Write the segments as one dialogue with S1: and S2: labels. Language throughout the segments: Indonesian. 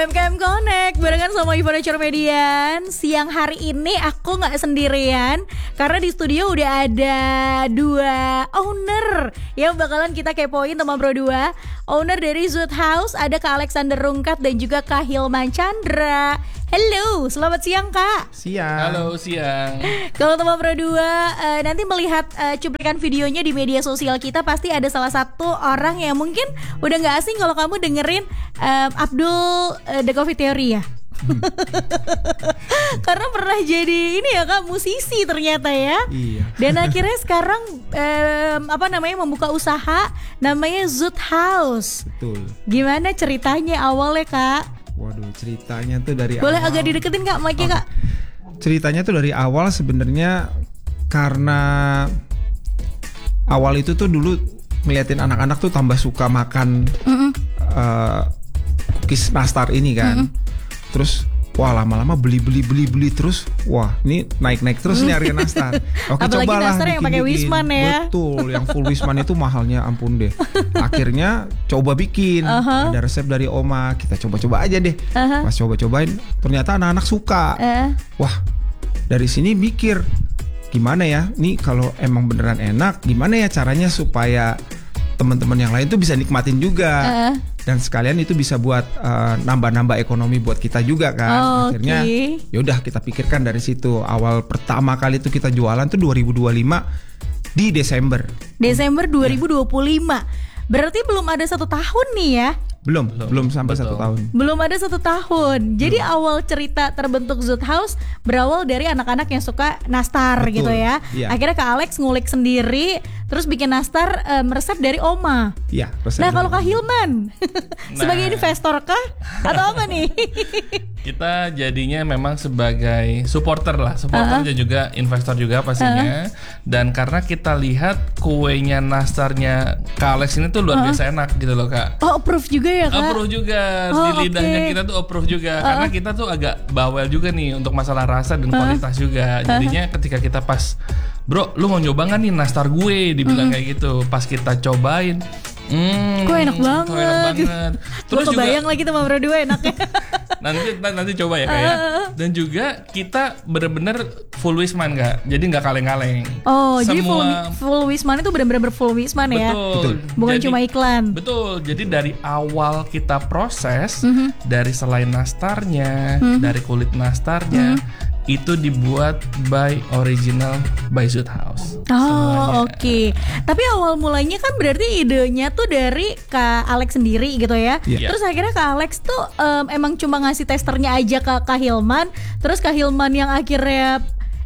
S1: MKM Connect barengan sama Ivana Cormedian. Siang hari ini aku gak sendirian karena di studio udah ada dua owner yang bakalan kita kepoin teman Bro 2. Owner dari Zoot House ada Kak Alexander Rungkat dan juga Kak Hilman Chandra. Halo, selamat siang Kak.
S2: Siang.
S3: Halo, siang.
S1: Kalau teman Bro 2 nanti melihat cuplikan videonya di media sosial kita, pasti ada salah satu orang yang mungkin udah gak asing kalau kamu dengerin Abdul The Coffee Theory ya. Karena pernah jadi ini ya Kak, musisi ternyata ya.
S2: Iya.
S1: Dan akhirnya sekarang membuka usaha namanya Zoot House.
S2: Betul.
S1: Gimana ceritanya awalnya Kak?
S2: Waduh, ceritanya tuh dari
S1: Boleh
S2: awal.
S1: agak dideketin Kak mic-nya Kak?
S2: Ceritanya tuh dari awal sebenarnya karena awal itu tuh dulu ngeliatin anak-anak tuh tambah suka makan cookies nastar ini kan. Terus wah lama-lama beli terus, wah ini naik terus nih harga nastar. Oke,
S1: apalagi
S2: cobalah
S1: nastar yang pakai Wisman ya.
S2: Betul, yang full Wisman itu mahalnya ampun deh. Akhirnya coba bikin, ada resep dari Oma, kita coba-coba aja deh. Pas coba-cobain ternyata anak-anak suka. Wah, dari sini mikir gimana ya, nih kalau emang beneran enak, gimana ya caranya supaya teman-teman yang lain tuh bisa nikmatin juga. Dan sekalian itu bisa buat nambah-nambah ekonomi buat kita juga kan. Akhirnya yaudah kita pikirkan dari situ. Awal pertama kali itu kita jualan tuh 2025 di Desember
S1: 2025. Berarti belum ada 1 tahun nih ya.
S2: Belum sampai 1 tahun.
S1: Belum ada 1 tahun. Jadi awal cerita terbentuk Zoot House berawal dari anak-anak yang suka nastar.
S2: Betul.
S1: Gitu ya.
S2: Iya.
S1: Akhirnya Kak Alex ngulik sendiri, terus bikin nastar resep dari Oma.
S2: Iya, resep.
S1: Nah kalau Kak Hilman sebagai investor kah atau apa nih?
S3: Kita jadinya memang sebagai supporter dan juga investor juga pastinya. Dan karena kita lihat kuenya nastarnya Kak Alex ini tuh luar biasa enak gitu loh Kak.
S1: Oh, approve juga ya Kak?
S3: Approve juga, di lidahnya kita tuh approve juga. Karena kita tuh agak bawel juga nih untuk masalah rasa dan kualitas juga. Jadinya ketika kita pas, bro lu mau nyoba gak nih nastar gue, dibilang kayak gitu. Pas kita cobain,
S1: kok enak banget.
S3: Terus juga
S1: kebayang lagi sama Bro 2 enaknya.
S3: nanti coba ya kayak. Dan juga kita bener-bener full Wisman Kak. Jadi nggak kaleng-kaleng.
S1: Oh, jadi full Wisman itu bener-bener full Wisman ya.
S3: Betul.
S1: Bukan
S3: jadi,
S1: cuma iklan.
S3: Betul. Jadi dari awal kita proses, dari selai nastarnya, dari kulit nastarnya, itu dibuat by original by Zoot House.
S1: Oh, oke. Tapi awal mulanya kan berarti idenya tuh dari Kak Alex sendiri gitu ya.
S2: Yeah.
S1: Terus akhirnya Kak Alex tuh emang cuma ngasih testernya aja ke Kak Hilman. Terus Kak Hilman yang akhirnya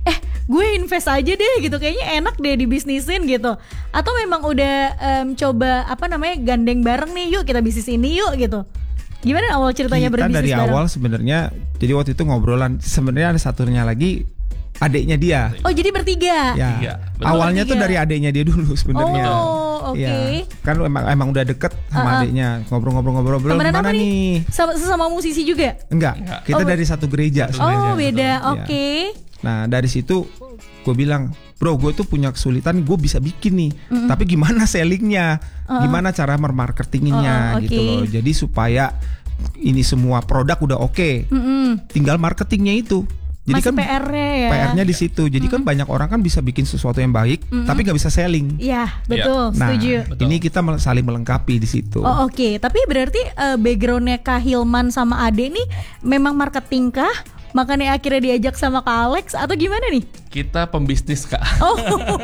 S1: gue invest aja deh gitu, kayaknya enak deh dibisnisin gitu. Atau memang udah coba gandeng bareng nih, yuk kita bisnis ini yuk gitu. Gimana awal ceritanya berbisnis bareng?
S2: Kita dari awal sebenarnya, jadi waktu itu ngobrolan, sebenarnya ada satunya lagi adiknya dia.
S1: Oh, jadi bertiga?
S2: Ya. Awalnya tuh dari adiknya dia dulu sebenarnya.
S1: Oh, oke.
S2: Ya, kan emang udah deket sama adiknya, ngobrol-ngobrol
S1: temenan
S2: gimana
S1: apa
S2: nih?
S1: Sesama musisi juga?
S2: Enggak. Kita dari satu gereja.
S1: Oh, beda.
S2: Betul.
S1: Oke.
S2: Nah, dari situ gue bilang, bro, gue tuh punya kesulitan, gue bisa bikin nih, tapi gimana sellingnya, gimana cara marketinginnya gitu loh. Jadi supaya ini semua produk udah oke, tinggal marketingnya itu. Jadi
S1: masih
S2: kan
S1: PR-nya ya.
S2: PR-nya di situ. Jadi kan banyak orang kan bisa bikin sesuatu yang baik, tapi nggak bisa selling.
S1: Iya, betul.
S2: Nah,
S1: setuju.
S2: ini kita saling melengkapi di situ.
S1: Oh, oke. Tapi berarti background-nya Kak Hilman sama Ade nih memang marketing kah? Makanya akhirnya diajak sama Kak Alex atau gimana nih?
S3: Kita pembisnis Kak.
S1: Oh,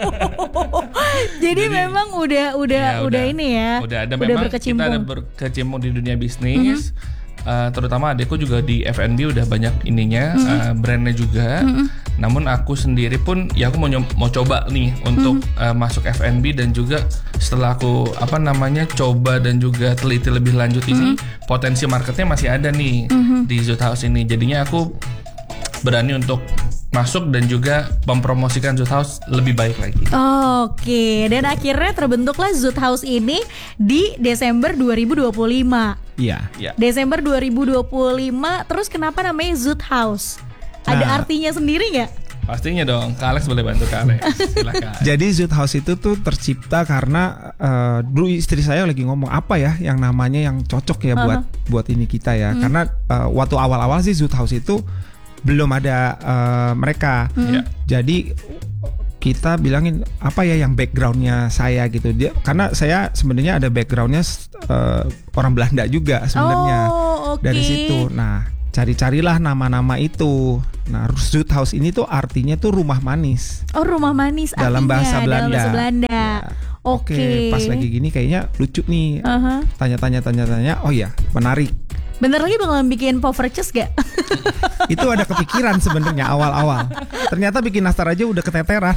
S1: jadi memang udah ini ya.
S3: Udah memang
S1: berkecimpung.
S3: kita ada berkecimpung di dunia bisnis. Terutama adekku juga di F&B udah banyak ininya, brandnya juga. Namun aku sendiri pun ya aku mau coba nih untuk masuk F&B, dan juga setelah aku coba dan juga teliti lebih lanjut ini, potensi marketnya masih ada nih di Zoot House ini. Jadinya aku berani untuk masuk dan juga mempromosikan Zoot House lebih baik lagi.
S1: Oke, dan akhirnya terbentuklah Zoot House ini di Desember 2025.
S2: Iya.
S1: Desember 2025. Terus kenapa namanya Zoot House? Ada artinya sendiri nggak?
S3: Pastinya dong, Kak Alex boleh bantu Kak Alex. Silakan.
S2: Jadi Zoot House itu tuh tercipta karena dulu istri saya lagi ngomong apa ya yang namanya yang cocok ya buat ini kita ya. Karena waktu awal-awal sih Zoot House itu belum ada mereka. Jadi kita bilangin apa ya yang backgroundnya saya gitu. Karena saya sebenarnya ada backgroundnya orang Belanda juga sebenarnya. Dari situ. Nah, cari-carilah nama-nama itu. Nah, Zoot House ini tuh artinya tuh rumah manis.
S1: Oh, rumah manis
S2: dalam bahasa Belanda.
S1: Dalam bahasa Belanda.
S2: Ya. Oke, pas lagi gini kayaknya lucu nih. Tanya-tanya. Oh ya, menarik.
S1: Bentar lagi bakalan bikin Poverches gak?
S2: Itu ada kepikiran sebenarnya awal-awal. Ternyata bikin nastar aja udah keteteran.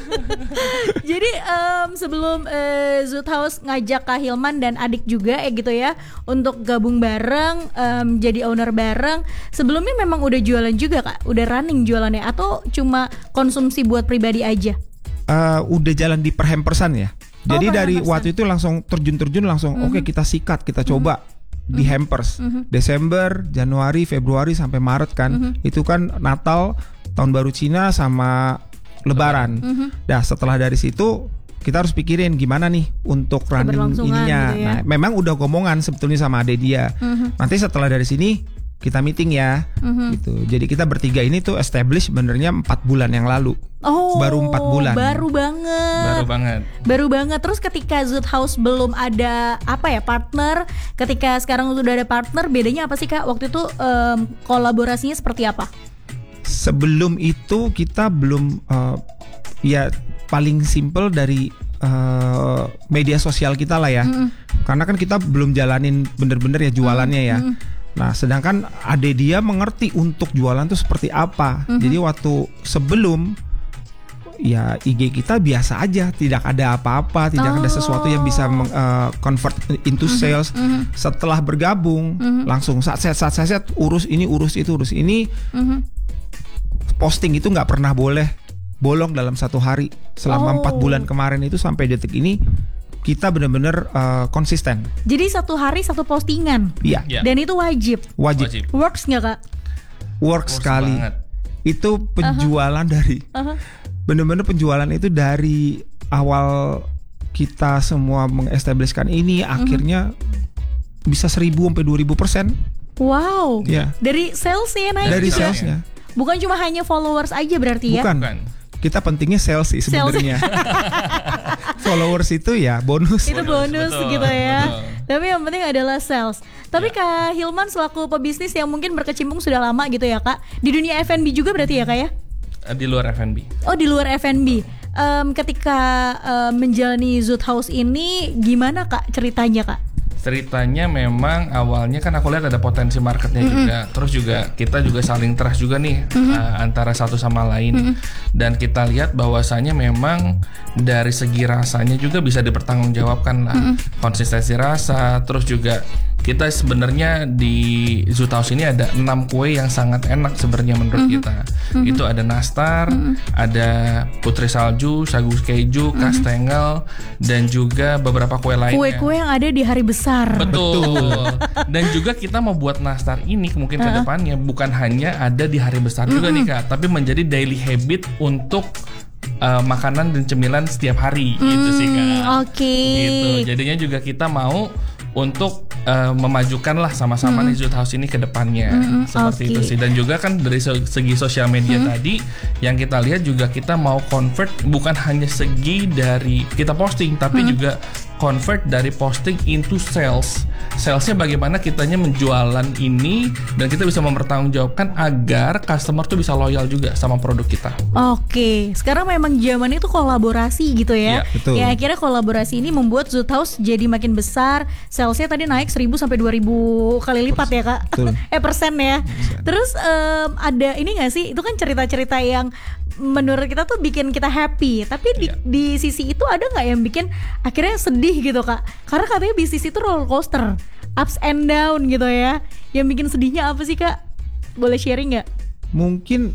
S1: Jadi sebelum Zoot House ngajak Kak Hilman dan adik juga gitu ya untuk gabung bareng, jadi owner bareng. Sebelumnya memang udah jualan juga Kak? Udah running jualannya atau cuma konsumsi buat pribadi aja?
S2: Udah jalan di perhampersan ya. Jadi dari waktu itu langsung terjun langsung oke, kita sikat, kita coba di hampers. Desember, Januari, Februari sampai Maret kan. Itu kan Natal, Tahun Baru Cina sama Lebaran. Nah, setelah dari situ kita harus pikirin gimana nih untuk running ininya.
S1: Gitu ya.
S2: Nah, memang udah ngomongan sebetulnya sama adek dia. Nanti setelah dari sini kita meeting ya, gitu. Jadi kita bertiga ini tuh establish benernya 4 bulan yang lalu. Baru 4 bulan.
S1: Baru banget. Terus ketika Zoot House belum ada partner, ketika sekarang sudah ada partner, bedanya apa sih Kak? Waktu itu kolaborasinya seperti apa?
S2: Sebelum itu kita belum ya paling simple dari media sosial kita lah ya. Karena kan kita belum jalanin bener-bener ya jualannya ya. Nah, sedangkan adek dia mengerti untuk jualan tuh seperti apa. Jadi waktu sebelum ya IG kita biasa aja, tidak ada apa-apa, tidak ada sesuatu yang bisa convert into sales. Setelah bergabung, langsung set urus ini, urus itu, urus ini. Posting itu nggak pernah boleh bolong dalam 1 hari. Selama 4 bulan kemarin itu sampai detik ini kita benar-benar konsisten.
S1: Jadi 1 hari 1 postingan.
S2: Iya.
S1: Dan itu wajib. Works nggak Kak?
S2: Works sekali.
S3: Banget.
S2: Itu penjualan dari benar-benar penjualan itu dari awal kita semua mengestablishkan ini akhirnya bisa 1000 sampai 2000%.
S1: Wow.
S2: Ya.
S1: Dari salesnya naik.
S2: Dari salesnya.
S1: Bukan cuma hanya followers aja berarti ya?
S2: Bukan. Kita pentingnya sales sih sebenarnya. Followers itu ya bonus.
S1: Itu bonus
S3: betul,
S1: gitu ya.
S3: Betul.
S1: Tapi yang penting adalah sales. Tapi Kak Hilman selaku pebisnis yang mungkin berkecimpung sudah lama gitu ya Kak. Di dunia F&B juga berarti ya Kak ya?
S3: Di luar F&B.
S1: Oh, di luar F&B. Ketika menjalani Zoot House ini gimana Kak ceritanya Kak?
S3: Ceritanya memang awalnya kan aku lihat ada potensi marketnya juga. Terus juga kita juga saling trust juga nih antara satu sama lain. Dan kita lihat bahwasanya memang dari segi rasanya juga bisa dipertanggungjawabkan lah. Konsistensi rasa, terus juga kita sebenarnya di Zoot House ini ada 6 kue yang sangat enak sebenarnya menurut kita. Itu ada nastar, ada putri salju, sagu keju, kastengel, dan juga beberapa kue lainnya.
S1: Kue-kue yang ada di hari besar.
S3: Betul. Dan juga kita mau buat nastar ini mungkin ke depannya bukan hanya ada di hari besar juga nih Kak, tapi menjadi daily habit untuk makanan dan cemilan setiap hari gitu sih Kak.
S1: Oke.
S3: Gitu. Jadinya juga kita mau untuk memajukan lah sama-sama nih Zoot House ini ke depannya seperti itu sih. Dan juga kan dari segi sosial media tadi yang kita lihat juga kita mau convert bukan hanya segi dari kita posting tapi juga convert dari posting into sales. Salesnya bagaimana kitanya menjualan ini dan kita bisa mempertanggungjawabkan agar customer tuh bisa loyal juga sama produk kita.
S1: Oke, sekarang memang zaman itu kolaborasi gitu ya.
S3: Iya,
S2: betul.
S1: Ya akhirnya kolaborasi ini membuat Zoot House jadi makin besar. Salesnya tadi naik 1000 sampai 2000 kali lipat ya Kak. Persen ya. Terus ada ini nggak sih? Itu kan cerita-cerita yang menurut kita tuh bikin kita happy. Tapi di sisi itu ada nggak yang bikin akhirnya sedih gitu Kak? Karena katanya bisnis itu roller coaster, ups and down gitu ya. Yang bikin sedihnya apa sih Kak? Boleh sharing nggak?
S2: Mungkin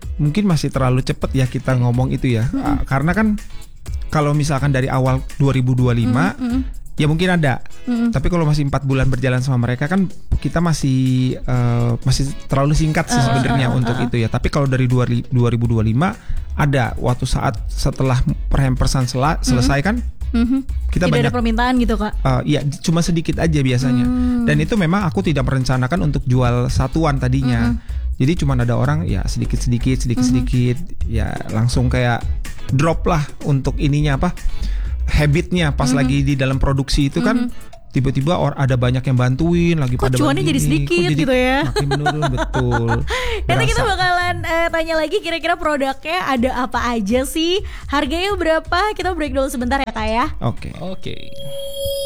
S2: masih terlalu cepat ya kita ngomong itu ya. Karena kan kalau misalkan dari awal 2025 Ya mungkin ada, tapi kalau masih 4 bulan berjalan sama mereka kan kita masih terlalu singkat sih sebenarnya untuk itu ya. Tapi kalau dari 2025 ada waktu saat setelah perhampersan selesai kan, kita
S1: tidak
S2: banyak
S1: ada permintaan gitu Kak?
S2: Ya cuma sedikit aja biasanya. Dan itu memang aku tidak merencanakan untuk jual satuan tadinya. Jadi cuma ada orang ya sedikit, ya langsung kayak drop lah untuk ininya apa? Habitnya pas lagi di dalam produksi itu kan tiba-tiba ada banyak yang bantuin lagi
S1: kok
S2: pada
S1: cuannya jadi sedikit gitu ya.
S2: Makin menurun betul.
S1: Nanti kita bakalan tanya lagi kira-kira produknya ada apa aja sih, harganya berapa. Kita break dulu sebentar ya Kak ya.
S2: Oke.